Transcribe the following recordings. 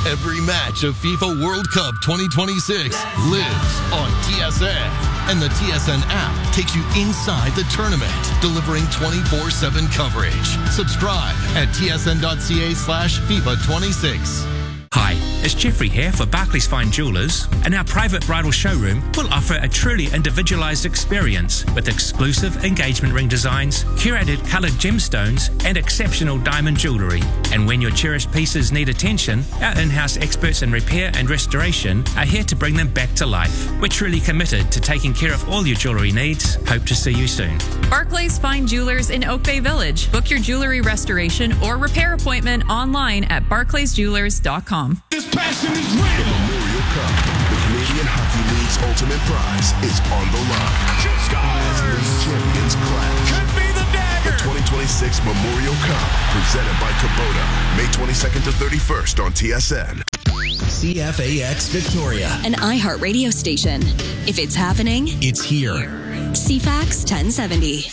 Every match of FIFA World Cup 2026 lives on TSN. And the TSN app takes you inside the tournament, delivering 24/7 coverage. Subscribe at tsn.ca/FIFA26. Hi, it's Jeffrey here for Barclays Fine Jewellers, and our private bridal showroom will offer a truly individualised experience with exclusive engagement ring designs, curated coloured gemstones, and exceptional diamond jewellery. And when your cherished pieces need attention, our in-house experts in repair and restoration are here to bring them back to life. We're truly committed to taking care of all your jewellery needs. Hope to see you soon. Barclays Fine Jewelers in Oak Bay Village. Book your jewellery restoration or repair appointment online at barclaysjewelers.com. This passion is real. The Memorial Cup, the Canadian Hockey League's ultimate prize, is on the line. Shoot scores! League champions clash. Could be the dagger. The 2026 Memorial Cup, presented by Kubota, May 22nd to 31st on TSN. CFAX Victoria, an iHeartRadio station. If it's happening, it's here. CFAX 1070.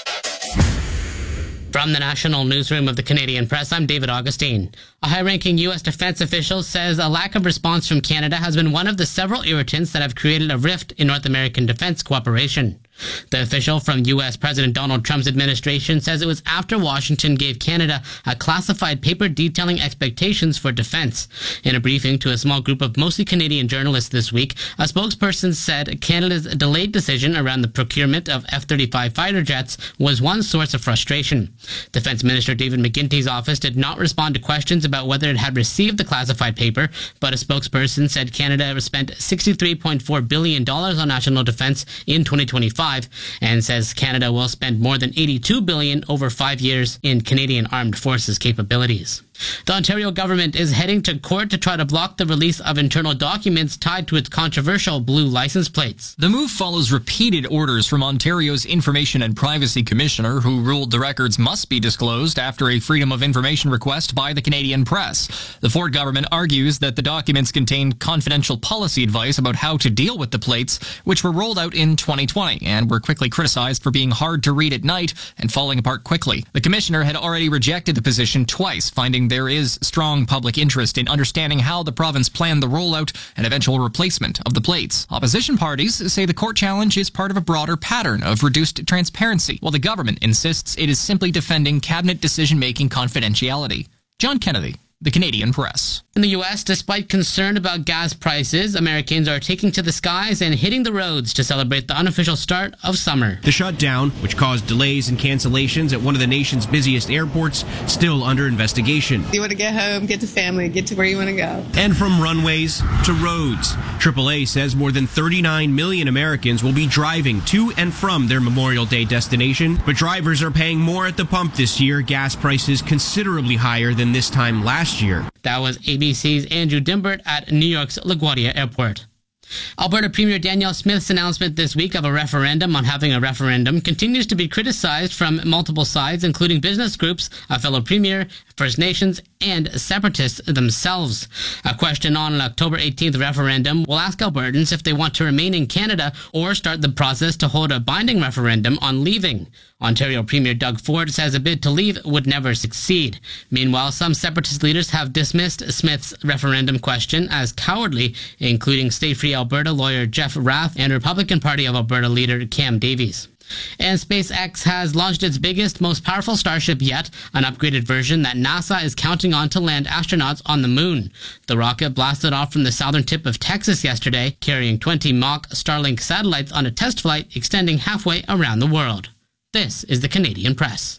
From the National Newsroom of the Canadian Press, I'm David Augustine. A high-ranking U.S. defense official says a lack of response from Canada has been one of the several irritants that have created a rift in North American defense cooperation. The official from U.S. President Donald Trump's administration says it was after Washington gave Canada a classified paper detailing expectations for defense. In a briefing to a small group of mostly Canadian journalists this week, a spokesperson said Canada's delayed decision around the procurement of F-35 fighter jets was one source of frustration. Defense Minister David McGuinty's office did not respond to questions about whether it had received the classified paper, but a spokesperson said Canada spent $63.4 billion on national defense in 2025 and says Canada will spend more than $82 billion over 5 years in Canadian Armed Forces capabilities. The Ontario government is heading to court to try to block the release of internal documents tied to its controversial blue license plates. The move follows repeated orders from Ontario's Information and Privacy Commissioner, who ruled the records must be disclosed after a Freedom of Information request by the Canadian press. The Ford government argues that the documents contained confidential policy advice about how to deal with the plates, which were rolled out in 2020 and were quickly criticized for being hard to read at night and falling apart quickly. The commissioner had already rejected the position twice, finding there is strong public interest in understanding how the province planned the rollout and eventual replacement of the plates. Opposition parties say the court challenge is part of a broader pattern of reduced transparency, while the government insists it is simply defending cabinet decision-making confidentiality. John Kennedy, the Canadian Press. In the U.S., despite concern about gas prices, Americans are taking to the skies and hitting the roads to celebrate the unofficial start of summer. The shutdown, which caused delays and cancellations at one of the nation's busiest airports, still under investigation. You want to get home, get to family, get to where you want to go. And from runways to roads. AAA says more than 39 million Americans will be driving to and from their Memorial Day destination, but drivers are paying more at the pump this year, gas prices considerably higher than this time last year. That was ABC's Andrew Dimbert at New York's LaGuardia Airport. Alberta Premier Danielle Smith's announcement this week of a referendum on having a referendum continues to be criticized from multiple sides, including business groups, a fellow premier, First Nations, and separatists themselves. A question on an October 18th referendum will ask Albertans if they want to remain in Canada or start the process to hold a binding referendum on leaving. Ontario Premier Doug Ford says a bid to leave would never succeed. Meanwhile, some separatist leaders have dismissed Smith's referendum question as cowardly, including Stay Free Alberta lawyer Jeff Rath and Republican Party of Alberta leader Cam Davies. And SpaceX has launched its biggest, most powerful Starship yet, an upgraded version that NASA is counting on to land astronauts on the moon. The rocket blasted off from the southern tip of Texas yesterday, carrying 20 mock Starlink satellites on a test flight extending halfway around the world. This is the Canadian Press.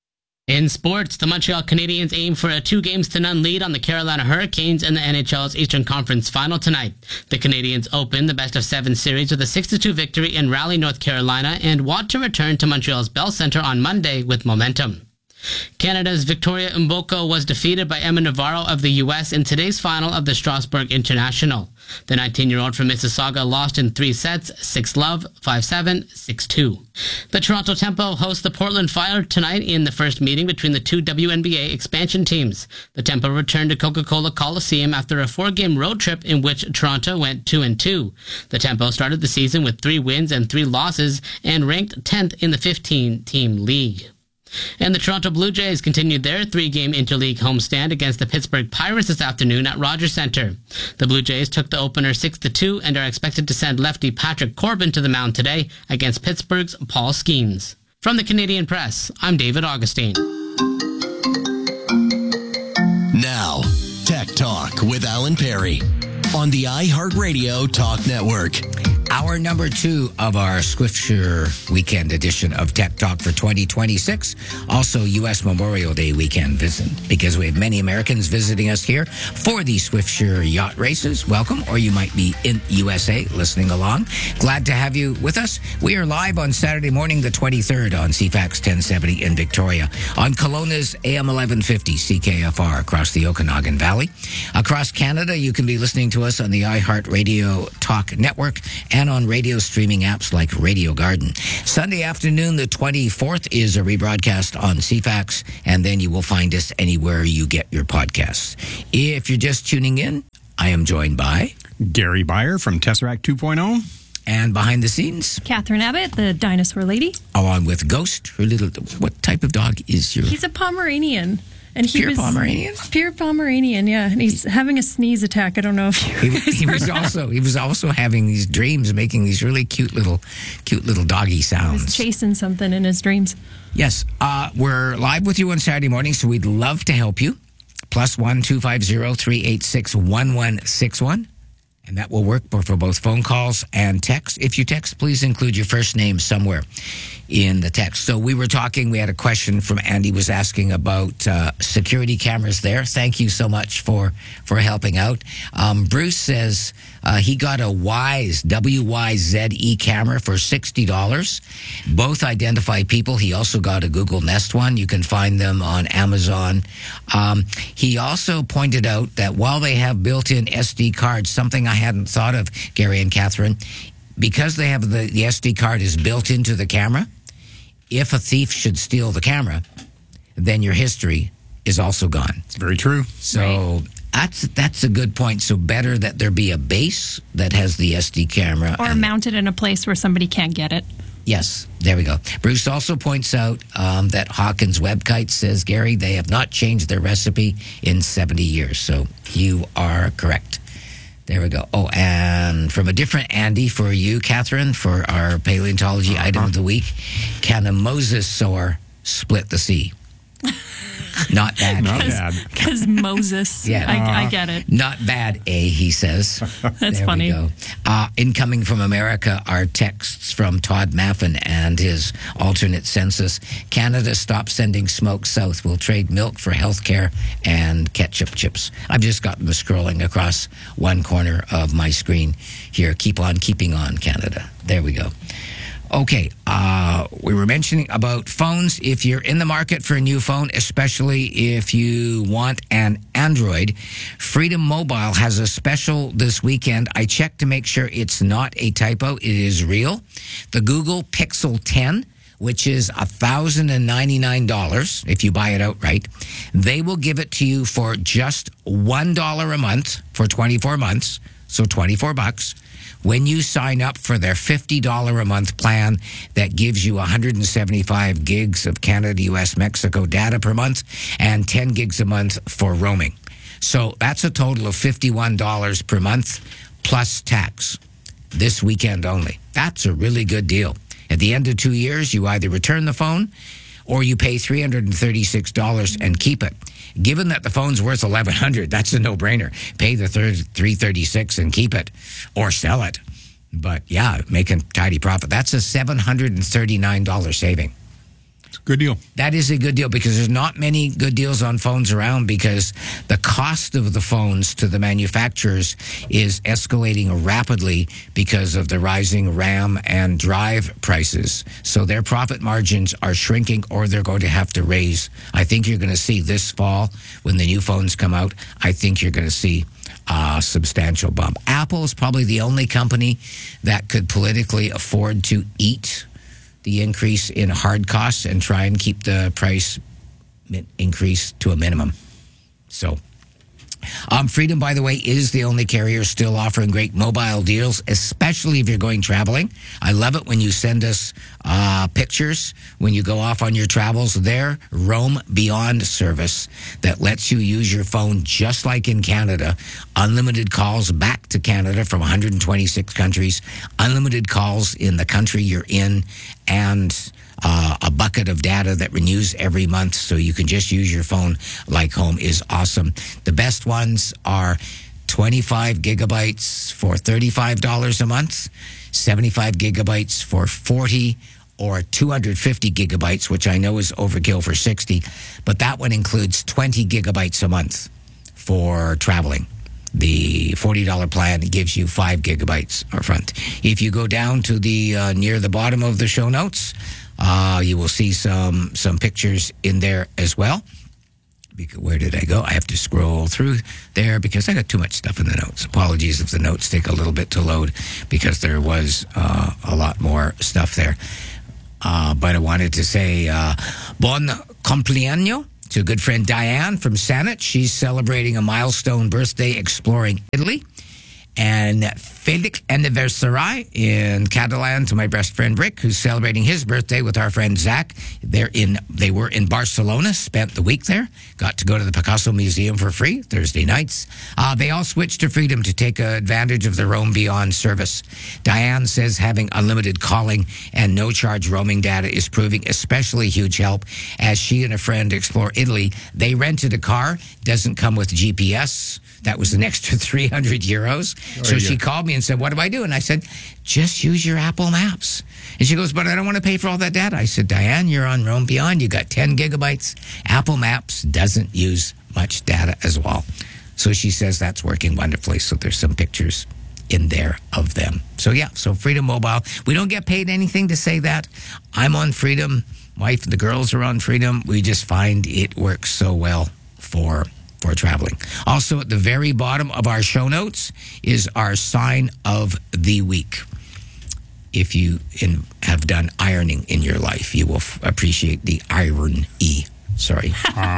In sports, the Montreal Canadiens aim for a 2-0 lead on the Carolina Hurricanes in the NHL's Eastern Conference Final tonight. The Canadiens open the best-of-7 series with a 6-2 victory in Raleigh, North Carolina, and want to return to Montreal's Bell Centre on Monday with momentum. Canada's Victoria Mboko was defeated by Emma Navarro of the U.S. in today's final of the Strasbourg International. The 19-year-old from Mississauga lost in 3 sets, 6-love, 5-7, 6-2. The Toronto Tempo hosts the Portland Fire tonight in the first meeting between the two WNBA expansion teams. The Tempo returned to Coca-Cola Coliseum after a 4-game road trip in which Toronto went 2-2. The Tempo started the season with 3 wins and 3 losses and ranked 10th in the 15-team league. And the Toronto Blue Jays continued their 3-game interleague homestand against the Pittsburgh Pirates this afternoon at Rogers Centre. The Blue Jays took the opener 6-2 and are expected to send lefty Patrick Corbin to the mound today against Pittsburgh's Paul Skeens. From the Canadian Press, I'm David Augustine. Now, Tech Talk with Alan Perry on the iHeartRadio Talk Network. Hour number 2 of our Swiftsure weekend edition of Tech Talk for 2026. Also, U.S. Memorial Day weekend visit, because we have many Americans visiting us here for the Swiftsure yacht races. Welcome, or you might be in USA listening along. Glad to have you with us. We are live on Saturday morning, the 23rd on CFAX 1070 in Victoria, on Kelowna's AM 1150 CKFR across the Okanagan Valley. Across Canada, you can be listening to us on the iHeartRadio Talk Network and on radio streaming apps like Radio Garden. Sunday afternoon, the 24th, is a rebroadcast on CFAX, and then you will find us anywhere you get your podcasts. If you're just tuning in, I am joined by Gary Beyer from Tesseract 2.0. And behind the scenes, Catherine Abbott, the dinosaur lady. Along with Ghost, her little... What type of dog is your... He's a Pomeranian. And he Pure Pomeranian? Pure Pomeranian, yeah. And he's having a sneeze attack. I don't know if he was also having these dreams, making these really cute little doggy sounds. He's chasing something in his dreams. Yes, we're live with you on Saturday morning, so we'd love to help you. +1 250 386 1161. And that will work for both phone calls and text. If you text, please include your first name somewhere in the text. So we had a question from Andy, was asking about security cameras there. Thank you so much for helping out. Bruce says he got a Wyze, W-Y-Z-E camera for $60. Both identify people. He also got a Google Nest one. You can find them on Amazon. He also pointed out that while they have built-in SD cards, something I hadn't thought of, Gary and Catherine, because they have the SD card is built into the camera, if a thief should steal the camera, then your history is also gone. It's very true. So that's a good point. So better that there be a base that has the SD camera. Or mounted in a place where somebody can't get it. Yes, there we go. Bruce also points out that Hawkins Webkite says, Gary, they have not changed their recipe in 70 years. So you are correct. There we go. Oh, and from a different Andy for you, Catherine, for our paleontology item of the week, can a mosasaur split the sea? Not bad. Not bad. Because Moses. Yeah. I get it. Not bad, he says. That's there funny. We go. Incoming from America are texts from Todd Maffin and his alternate census. Canada stopped sending smoke south. We'll trade milk for healthcare and ketchup chips. I've just got them scrolling across one corner of my screen here. Keep on keeping on, Canada. There we go. Okay, we were mentioning about phones. If you're in the market for a new phone, especially if you want an Android, Freedom Mobile has a special this weekend. I checked to make sure it's not a typo. It is real. The Google Pixel 10, which is $1,099 if you buy it outright, they will give it to you for just $1 a month for 24 months, so $24. When you sign up for their $50 a month plan that gives you 175 gigs of Canada, US, Mexico data per month and 10 gigs a month for roaming. So that's a total of $51 per month plus tax this weekend only. That's a really good deal. At the end of 2 years, you either return the phone or you pay $336 and keep it. Given that the phone's worth $1,100, that's a no-brainer. Pay the $336 and keep it, or sell it. But yeah, make a tidy profit. That's a $739 saving. It's a good deal. That is a good deal because there's not many good deals on phones around because the cost of the phones to the manufacturers is escalating rapidly because of the rising RAM and drive prices. So their profit margins are shrinking or they're going to have to raise. I think you're going to see this fall when the new phones come out, I think you're going to see a substantial bump. Apple is probably the only company that could politically afford to eat the increase in hard costs and try and keep the price increase to a minimum. So Freedom, by the way, is the only carrier still offering great mobile deals, especially if you're going traveling. I love it when you send us pictures when you go off on your travels. Their Roam Beyond service that lets you use your phone just like in Canada. Unlimited calls back to Canada from 126 countries. Unlimited calls in the country you're in, and a bucket of data that renews every month, so you can just use your phone like home is awesome. The best ones are 25 gigabytes for $35 a month, 75 gigabytes for $40, or 250 gigabytes, which I know is overkill for $60, but that one includes 20 gigabytes a month for traveling. The $40 plan gives you 5 gigabytes up front. If you go down to the near the bottom of the show notes, you will see some pictures in there as well. Where did I go? I have to scroll through there because I got too much stuff in the notes. Apologies if the notes take a little bit to load because there was a lot more stuff there. But I wanted to say bon compleanno to a good friend Diane from Sanet. She's celebrating a milestone birthday exploring Italy. And Felic Anniversary in Catalan to my best friend Rick, who's celebrating his birthday with our friend Zach. They were in Barcelona, spent the week there, got to go to the Picasso Museum for free Thursday nights. They all switched to Freedom to take advantage of the Roam Beyond service. Diane says having unlimited calling and no-charge roaming data is proving especially huge help as she and a friend explore Italy. They rented a car, doesn't come with GPS. That was an extra 300 euros. So she called me and said, what do I do? And I said, just use your Apple Maps. And she goes, but I don't want to pay for all that data. I said, Diane, you're on Roam Beyond. You got 10 gigabytes. Apple Maps doesn't use much data as well. So she says that's working wonderfully. So there's some pictures in there of them. So yeah, so Freedom Mobile. We don't get paid anything to say that. I'm on Freedom. Wife and the girls are on Freedom. We just find it works so well for traveling. Also, at the very bottom of our show notes is our sign of the week. If you have done ironing in your life, you will appreciate the iron-E. Sorry.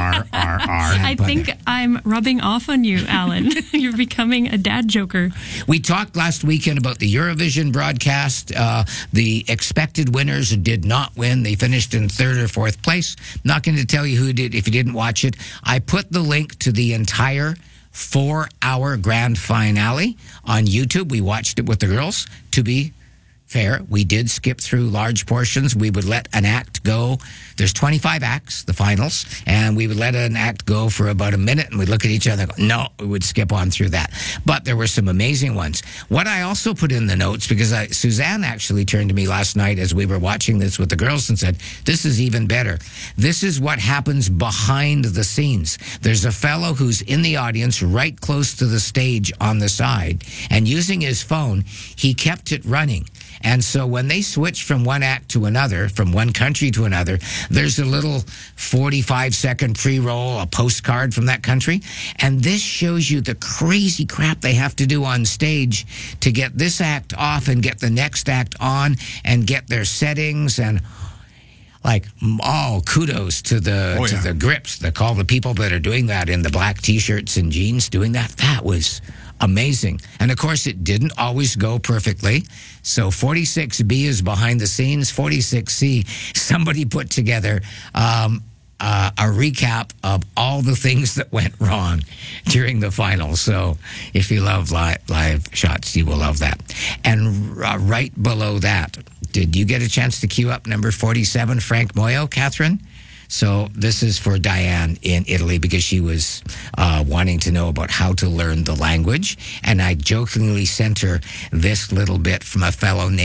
I think I'm rubbing off on you, Alan. You're becoming a dad joker. We talked last weekend about the Eurovision broadcast. The expected winners did not win. They finished in 3rd or 4th place. Not going to tell you who did if you didn't watch it. I put the link to the entire 4-hour grand finale on YouTube. We watched it with the girls. To be fair, we did skip through large portions. We would let an act go. There's 25 acts, the finals, and we would let an act go for about a minute, and we'd look at each other and go, no, we would skip on through that. But there were some amazing ones. What I also put in the notes, because Suzanne actually turned to me last night as we were watching this with the girls and said, this is even better. This is what happens behind the scenes. There's a fellow who's in the audience right close to the stage on the side, and using his phone, he kept it running. And so when they switch from one act to another, from one country to another, there's a little 45-second pre-roll, a postcard from that country. And this shows you the crazy crap they have to do on stage to get this act off and get the next act on and get their settings and kudos to the grips, all the people that are doing that in the black T-shirts and jeans doing that. That was amazing. And of course, it didn't always go perfectly. So 46B is behind the scenes. 46C, somebody put together a recap of all the things that went wrong during the finals. So if you love live shots, you will love that. And right below that, did you get a chance to queue up number 47, Frank Moyo, Catherine? So this is for Diane in Italy because she was wanting to know about how to learn the language. And I jokingly sent her this little bit from a fellow named